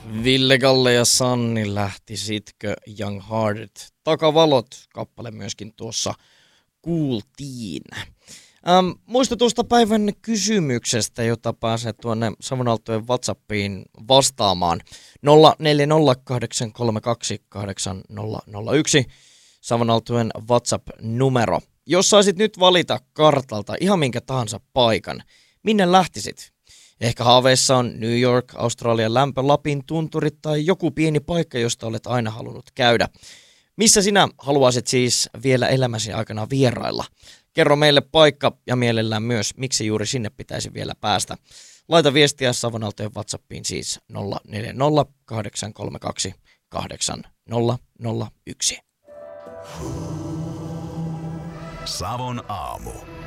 Ville Galle ja Sanni lähti sitkö Young Hearted. Takavalot kappale myöskin tuossa kuultiin. Muistutusta päivän kysymyksestä, jota pääsee tuonne Savonaltojen WhatsAppiin vastaamaan. 0408328001 Savonaltojen WhatsApp-numero. Jos saisit nyt valita kartalta ihan minkä tahansa paikan, minne lähtisit? Ehkä haaveissa on New York, Australian lämpö, Lapin tunturit tai joku pieni paikka, josta olet aina halunnut käydä. Missä sinä haluaisit siis vielä elämäsi aikana vierailla? Kerro meille paikka ja mielellään myös, miksi juuri sinne pitäisi vielä päästä. Laita viestiä Savonaltojen WhatsAppiin siis 0408328001. Savon aamu.